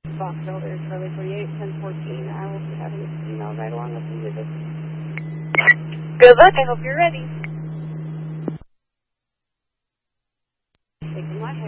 Box Elder, Charlie 48, 1014. I will be having this email right along with you. Good luck. I hope you're ready.